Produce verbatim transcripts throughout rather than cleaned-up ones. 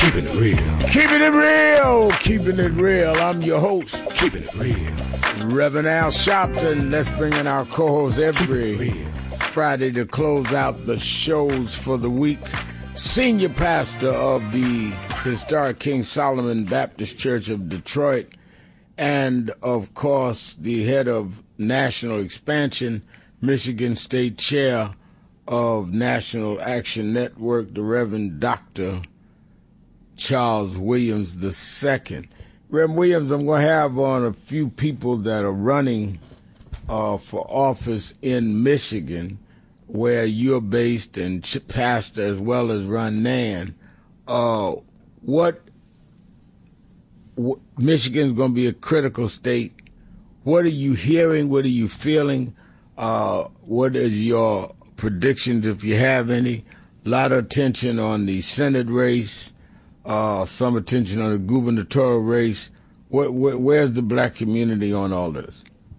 Keeping it real. Keeping it real. Keeping it real. I'm your host. Keeping it real. Reverend Al Sharpton. Let's bring in our co-host every Friday to close out the shows for the week. Senior pastor of the historic King Solomon Baptist Church of Detroit, and of course the head of National Expansion, Michigan State Chair of National Action Network, the Reverend Doctor Charles Williams the Second. Reverend Williams, I'm going to have on a few people that are running uh, for office in Michigan, where you're based, and pastor as well as Ron Nan. Uh, what, what Michigan's going to be a critical state. What are you hearing? What are you feeling? Uh, what is your predictions, if you have any? A lot of attention on the Senate race, uh, some attention on the gubernatorial race. Where, where, where's the black community on all this?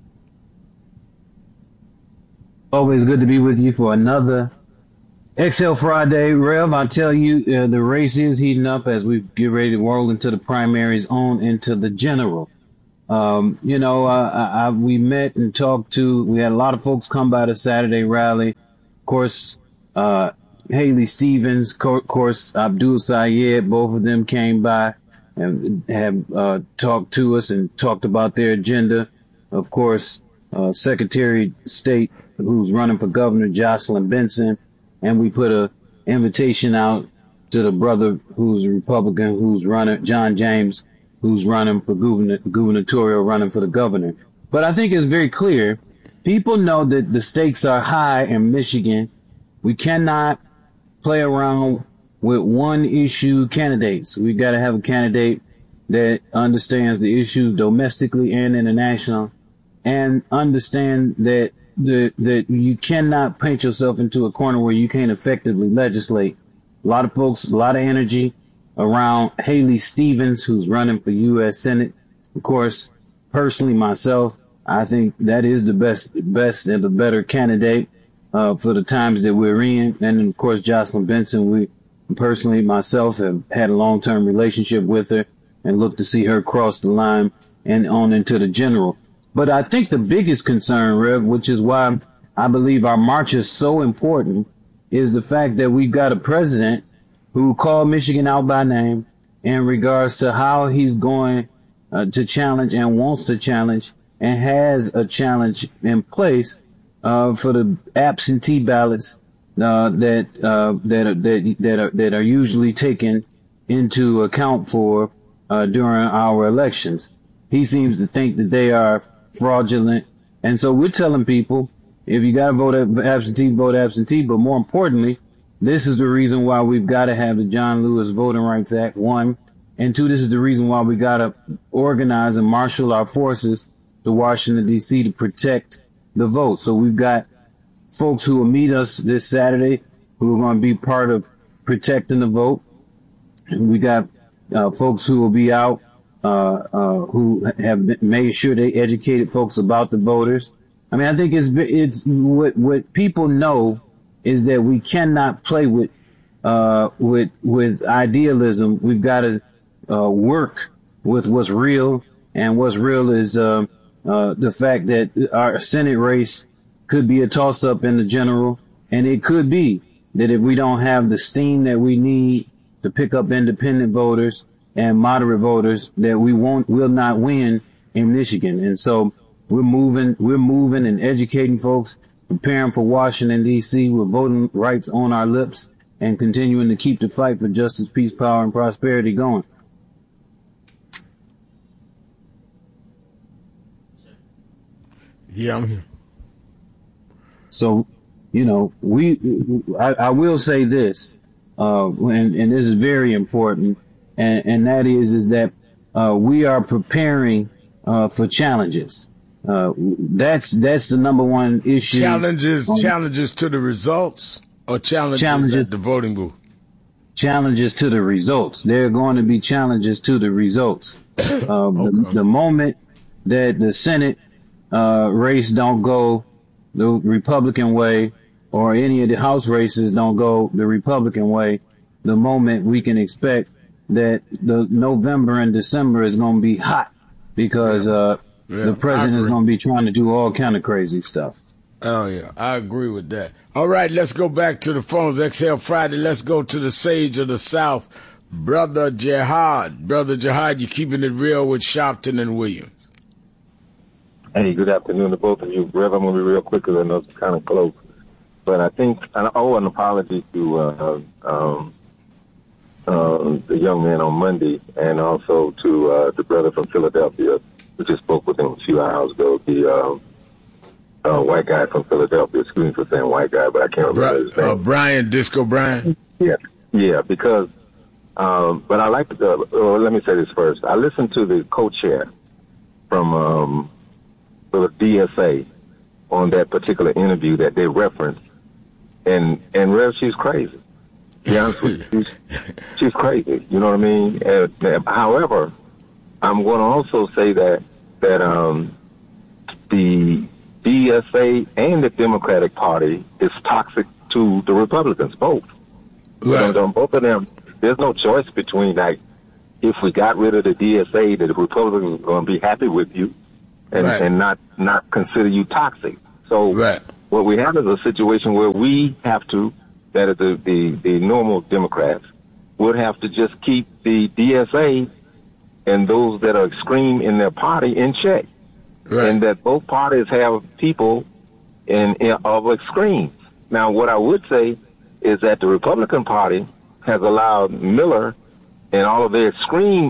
Always good to be with you for another X L Friday. Rev, I tell you, uh, the race is heating up as we get ready to roll into the primaries, on into the general. Um, you know, uh, I, I, we met and talked to, we had a lot of folks come by the Saturday rally. Of course, uh, Haley Stevens, co- of course, Abdul Sayed, both of them came by and have uh, talked to us and talked about their agenda. Of course, uh, Secretary of State, who's running for governor, Jocelyn Benson, and we put a invitation out to the brother who's a Republican, who's running, John James, who's running for governor, gubernatorial, running for the governor. But I think it's very clear. People know that the stakes are high in Michigan. We cannot play around with one issue candidates. We've got to have a candidate that understands the issue domestically and international, and understand that the, that you cannot paint yourself into a corner where you can't effectively legislate. A lot of folks, a lot of energy around Haley Stevens, who's running for U S Senate. Of course, personally myself, I think that is the best, best and the better candidate uh, for the times that we're in. And of course, Jocelyn Benson, we personally myself have had a long-term relationship with her and look to see her cross the line and on into the general. But I think the biggest concern, Rev, which is why I believe our march is so important, is the fact that we've got a president who called Michigan out by name in regards to how he's going uh, to challenge and wants to challenge and has a challenge in place uh, for the absentee ballots uh, that uh, that are, that that are that are usually taken into account for uh, during our elections. He seems to think that they are fraudulent, and so we're telling people, if you got to vote absentee, vote absentee. But more importantly, this is the reason why we've got to have the John Lewis Voting Rights Act, one. And two, this is the reason why we got to organize and marshal our forces to Washington, D C to protect the vote. So we've got folks who will meet us this Saturday who are going to be part of protecting the vote. And we got uh, folks who will be out uh, uh, who have made sure they educated folks about the voters. I mean, I think it's it's what what people know is that we cannot play with uh, with with idealism. We've got to uh, work with what's real, and what's real is uh, uh, the fact that our Senate race could be a toss-up in the general, and it could be that if we don't have the steam that we need to pick up independent voters and moderate voters, that we won't will not win in Michigan. And so we're moving, we're moving and educating folks, preparing for Washington, D C with voting rights on our lips, and continuing to keep the fight for justice, peace, power, and prosperity going. Yeah, I'm here. So, you know, we, I, I will say this, uh, and, and this is very important, and, and that is, is that uh, we are preparing uh, for challenges. Uh, that's that's the number one issue. Challenges, um, challenges to the results, or challenges, challenges at the voting booth. Challenges to the results. There are going to be challenges to the results. Uh, okay. the, the moment that the Senate uh, race don't go the Republican way, or any of the House races don't go the Republican way, the moment we can expect that the November and December is going to be hot because uh, yeah, the president is going to be trying to do all kind of crazy stuff. Oh, yeah, I agree with that. All right, let's go back to the phones. X L Friday, let's go to the sage of the South, Brother Jihad. Brother Jihad, you're keeping it real with Sharpton and Williams. Hey, good afternoon to both of you. Rev, I'm going to be real quick because I know it's kind of close. But I think I owe an apology to uh, um, uh, the young man on Monday and also to uh, the brother from Philadelphia. We just spoke with him a few hours ago, the uh, uh, white guy from Philadelphia. Excuse me for saying white guy, but I can't remember Bri- his name. Uh, Brian, Disco Brian? Yeah, yeah, because, um, but I like to, uh, well, let me say this first. I listened to the co-chair from um, the D S A on that particular interview that they referenced. And, and Rev, she's crazy. To be honest with you, she's, she's crazy. You know what I mean? And, however, I'm going to also say that, that, um, the D S A and the Democratic Party is toxic to the Republicans, both. Right. You know, both of them, there's no choice between, like, if we got rid of the D S A, the Republicans are going to be happy with you and, right. and not, not consider you toxic. So, right. What we have is a situation where we have to, that is the, the, the normal Democrats, would have to just keep the D S A and those that are extreme in their party in check. Right. And that both parties have people in, in of extremes. Now, what I would say is that the Republican Party has allowed Miller and all of their extreme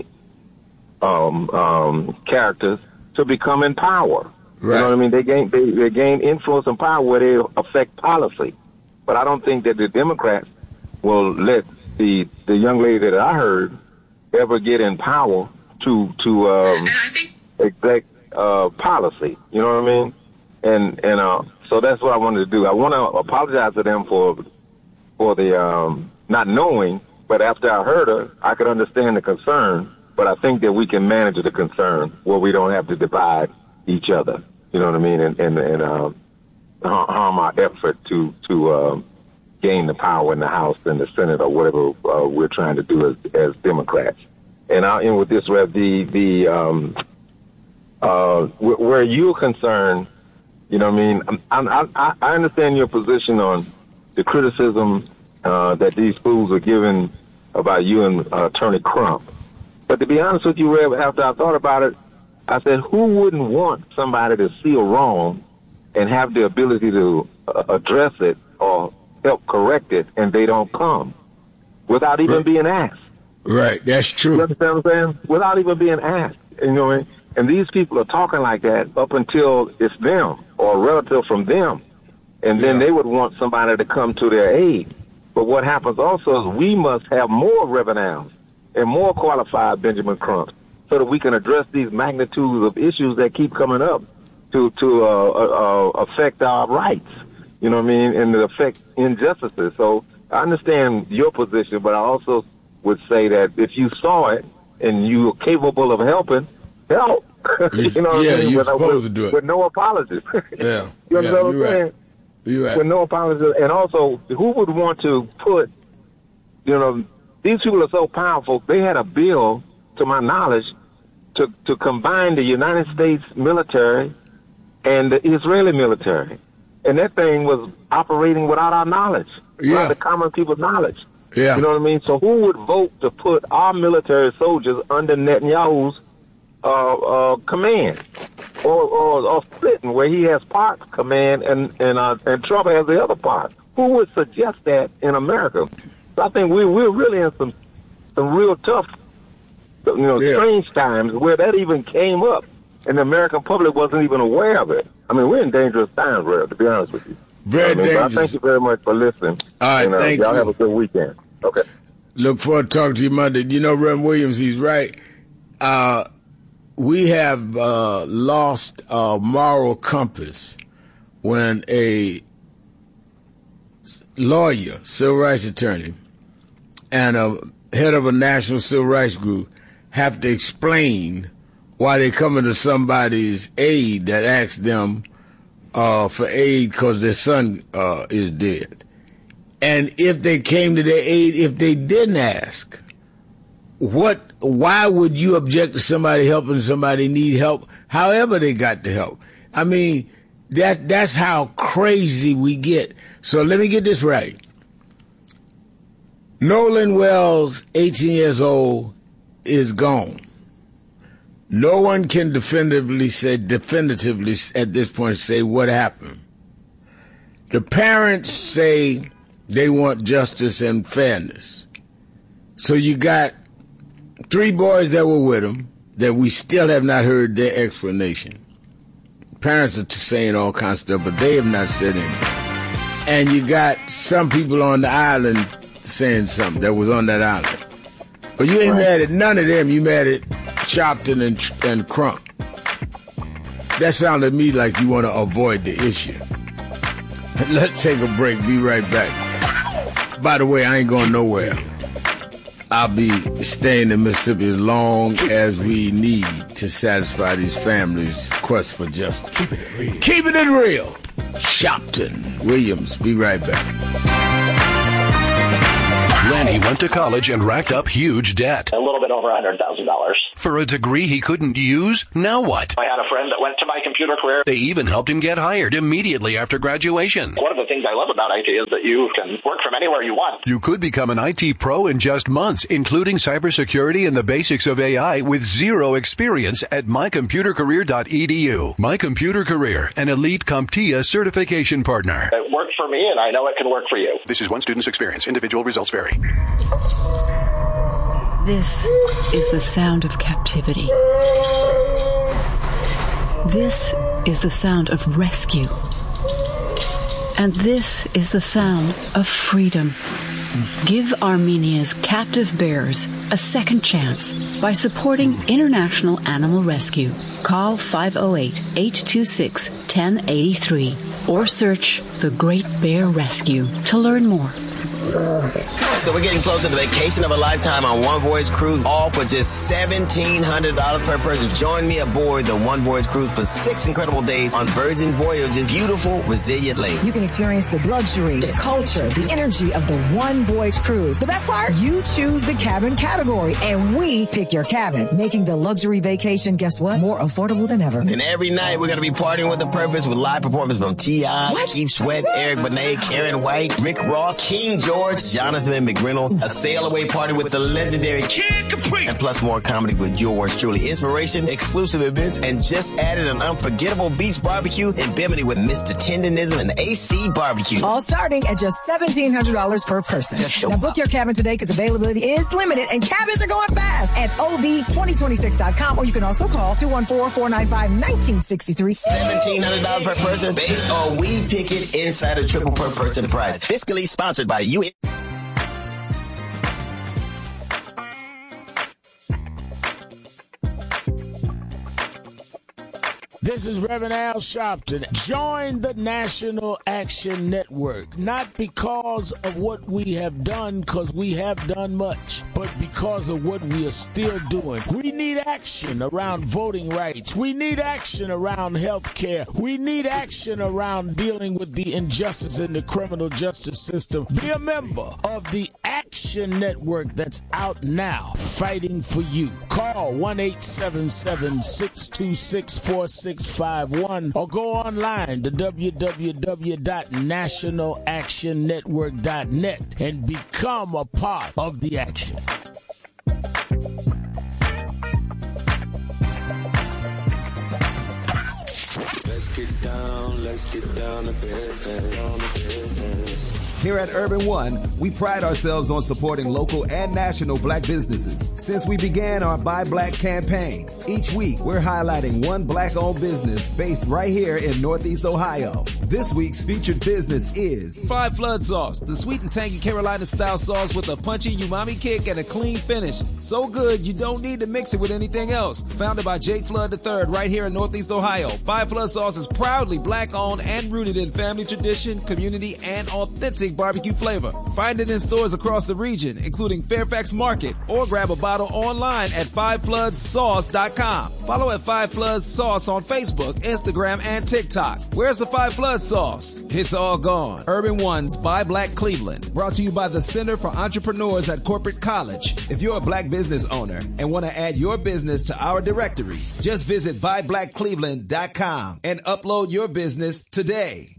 um, um, characters to become in power. Right. You know what I mean? They gain they, they gain influence and power where they affect policy. But I don't think that the Democrats will let the the young lady that I heard ever get in power to to um, exec uh, policy. You know what I mean? And and uh, so that's what I wanted to do. I want to apologize to them for for the um, not knowing. But after I heard her, I could understand the concern. But I think that we can manage the concern where we don't have to divide each other, you know what I mean, and and, and uh, harm our effort to to uh, gain the power in the House and the Senate or whatever uh, we're trying to do as, as Democrats. And I'll end with this, Rev. The the um, uh, where you're concerned, you know what I mean. I, I, I understand your position on the criticism uh, that these fools are giving about you and uh, Attorney Crump. But to be honest with you, Rev, after I thought about it, I said, who wouldn't want somebody to see a wrong and have the ability to uh, address it or help correct it, and they don't come without even right. being asked? Right, that's true. You understand what I'm saying? Without even being asked. You know what I mean? And these people are talking like that up until it's them or a relative from them. And then yeah. they would want somebody to come to their aid. But what happens also is we must have more Reverends and more qualified Benjamin Crumps, so that we can address these magnitudes of issues that keep coming up to to uh, uh, affect our rights, you know what I mean, and to affect injustices. So I understand your position, but I also would say that if you saw it and you're capable of helping, help. you know what yeah, I mean? you're with, supposed with, to do it. With no apologies. yeah. You understand yeah, what I'm right. saying? You're right. With no apologies. And also, who would want to put, you know, these people are so powerful, they had a bill, to my knowledge, to, to combine the United States military and the Israeli military. And that thing was operating without our knowledge, yeah. without the common people's knowledge. Yeah. You know what I mean? So who would vote to put our military soldiers under Netanyahu's uh, uh, command? Or, or, or splitting, where he has parts command and, and, uh, and Trump has the other part? Who would suggest that in America? So I think we, we're really in some, some real tough, you know, yeah. strange times where that even came up, and the American public wasn't even aware of it. I mean, we're in dangerous times, Red, to be honest with you. Very I mean, dangerous. I thank you very much for listening. All right, and, uh, thank y'all you. have a good weekend. Okay. Look forward to talking to you Monday. You know, Rem Williams, he's right. Uh, we have uh, lost a moral compass when a lawyer, civil rights attorney, and a head of a national civil rights group have to explain why they coming to somebody's aid that asks them uh, for aid because their son uh, is dead. And if they came to their aid, if they didn't ask, what? Why would you object to somebody helping somebody need help, however they got the help? I mean, that that's how crazy we get. So let me get this right. Nolan Wells, eighteen years old, is gone. No one can definitively say, definitively at this point say what happened. The parents say they want justice and fairness. So you got three boys that were with him that we still have not heard their explanation. Parents are saying all kinds of stuff, but they have not said anything. And you got some people on the island saying something that was on that island. But you ain't right. mad at none of them. You mad at Sharpton and, and Crump. That sounded to me like you want to avoid the issue. Let's take a break. Be right back. By the way, I ain't going nowhere. I'll be staying in Mississippi as long as we need to satisfy these families' quest for justice. Keep it real. Keeping it real. Sharpton Williams. Be right back. Lenny went to college and racked up huge debt. A little bit over one hundred thousand dollars. For a degree he couldn't use? Now what? I had a friend that went to My Computer Career. They even helped him get hired immediately after graduation. One of the things I love about I T is that you can work from anywhere you want. You could become an I T pro in just months, including cybersecurity and the basics of A I with zero experience at my computer career dot e d u. My Computer Career, an elite CompTIA certification partner. It worked for me, and I know it can work for you. This is one student's experience. Individual results vary. This is the sound of captivity. This is the sound of rescue. And this is the sound of freedom. Give Armenia's captive bears a second chance by supporting International Animal Rescue. Call five oh eight, eight two six, one oh eight three or search The Great Bear Rescue to learn more. So we're getting closer to the vacation of a lifetime on One Voyage Cruise, all for just seventeen hundred dollars per person. Join me aboard the One Voyage Cruise for six incredible days on Virgin Voyage's beautiful, resilient lake. You can experience the luxury, the culture, the energy of the One Voyage Cruise. The best part? You choose the cabin category, and we pick your cabin, making the luxury vacation, guess what? More affordable than ever. And every night we're going to be partying with a purpose with live performances from T I, Keith Sweat, Eric Benet, Karen White, Rick Ross, King George, Jonathan McReynolds, a sail-away party with the legendary Kid Capri, and plus more comedy with yours truly. Inspiration, exclusive events, and just added an unforgettable beach barbecue in Bimini with Mister Tenderism and A C Barbecue. All starting at just seventeen hundred dollars per person. Now book your cabin today because availability is limited and cabins are going fast at O V twenty twenty-six dot com, or you can also call two one four, four nine five, one nine six three. seventeen hundred dollars per person based on We Pick It Insider Triple per person price. Fiscally sponsored by you. This is Reverend Al Sharpton. Join the National Action Network, not because of what we have done, because we have done much, but because of what we are still doing. We need action around voting rights. We need action around health care. We need action around dealing with the injustice in the criminal justice system. Be a member of the Action Network that's out now, fighting for you. Call one eight seven seven, six two six, four six five one or go online to w w w dot national action network dot net and become a part of the action. Let's get down, let's get down to business, down to business. Here at Urban One, we pride ourselves on supporting local and national black businesses. Since we began our Buy Black campaign, each week we're highlighting one black-owned business based right here in Northeast Ohio. This week's featured business is Five Flood Sauce, the sweet and tangy Carolina-style sauce with a punchy umami kick and a clean finish. So good, you don't need to mix it with anything else. Founded by Jake Flood the third right here in Northeast Ohio, Five Flood Sauce is proudly black-owned and rooted in family tradition, community, and authentic barbecue flavor. Find it in stores across the region, including Fairfax Market, or grab a bottle online at five floods sauce dot com. Follow at Five Floods Sauce on Facebook, Instagram, and TikTok. Where's the Five Floods sauce? It's all gone. Urban One's Buy Black Cleveland. Brought to you by the Center for Entrepreneurs at Corporate College. If you're a black business owner and want to add your business to our directory, just visit buy black cleveland dot com and upload your business today.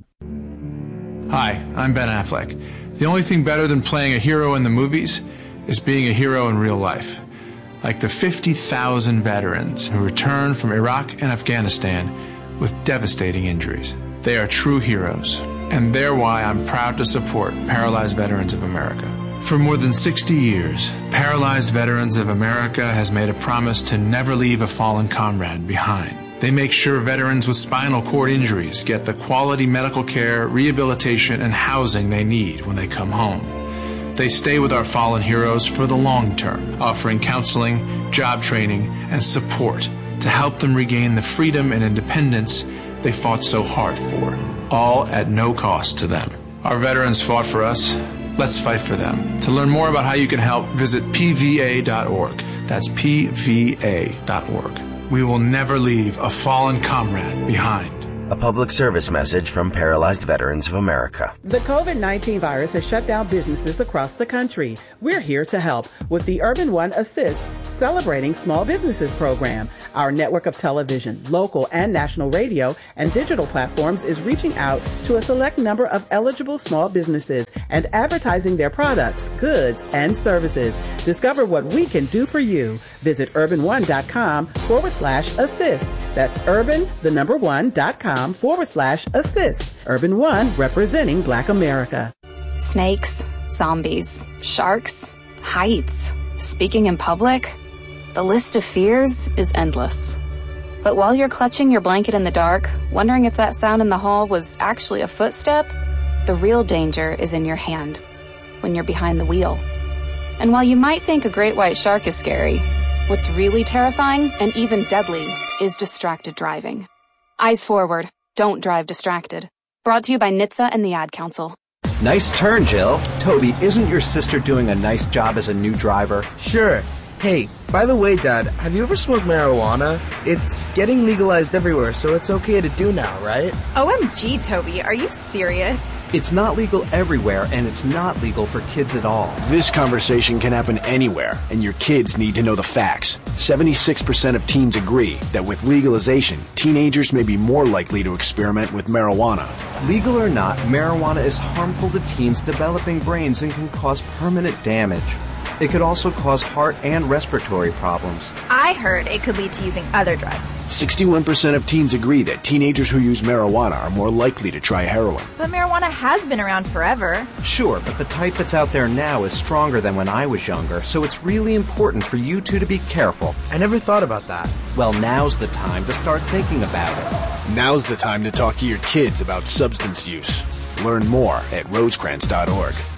Hi, I'm Ben Affleck. The only thing better than playing a hero in the movies is being a hero in real life. Like the fifty thousand veterans who returned from Iraq and Afghanistan with devastating injuries. They are true heroes, and they're why I'm proud to support Paralyzed Veterans of America. For more than sixty years, Paralyzed Veterans of America has made a promise to never leave a fallen comrade behind. They make sure veterans with spinal cord injuries get the quality medical care, rehabilitation, and housing they need when they come home. They stay with our fallen heroes for the long term, offering counseling, job training, and support to help them regain the freedom and independence they fought so hard for, all at no cost to them. Our veterans fought for us. Let's fight for them. To learn more about how you can help, visit P V A dot org. That's P V A dot org. We will never leave a fallen comrade behind. A public service message from Paralyzed Veterans of America. The COVID nineteen virus has shut down businesses across the country. We're here to help with the Urban One Assist Celebrating Small Businesses program. Our network of television, local and national radio, and digital platforms is reaching out to a select number of eligible small businesses and advertising their products, goods, and services. Discover what we can do for you. Visit urban one dot com forward slash assist. That's urban, the number one, dot com forward slash assist. Urban One, representing Black America. Snakes, zombies, sharks, heights, speaking in public. The list of fears is endless. But while you're clutching your blanket in the dark, wondering if that sound in the hall was actually a footstep, the real danger is in your hand, when you're behind the wheel. And while you might think a great white shark is scary, what's really terrifying and even deadly is distracted driving. Eyes forward. Don't drive distracted. Brought to you by N H T S A and the Ad Council. Nice turn, Jill. Toby, isn't your sister doing a nice job as a new driver? Sure. Hey, by the way, Dad, have you ever smoked marijuana? It's getting legalized everywhere, so it's okay to do now, right? O M G, Toby, are you serious? It's not legal everywhere, and it's not legal for kids at all. This conversation can happen anywhere, and your kids need to know the facts. seventy-six percent of teens agree that with legalization, teenagers may be more likely to experiment with marijuana. Legal or not, marijuana is harmful to teens' developing brains and can cause permanent damage. It could also cause heart and respiratory problems. I heard it could lead to using other drugs. sixty-one percent of teens agree that teenagers who use marijuana are more likely to try heroin. But marijuana has been around forever. Sure, but the type that's out there now is stronger than when I was younger, so it's really important for you two to be careful. I never thought about that. Well, now's the time to start thinking about it. Now's the time to talk to your kids about substance use. Learn more at rosecrans dot org.